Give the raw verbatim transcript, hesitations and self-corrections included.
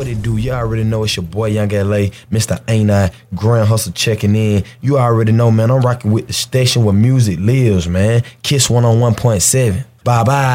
What it do? You already know it's your boy Young L A, Mister Ain't I, Grand Hustle checking in. You already know, man, I'm rocking with the station where music lives, man. Kiss one oh one point seven. Bye-bye.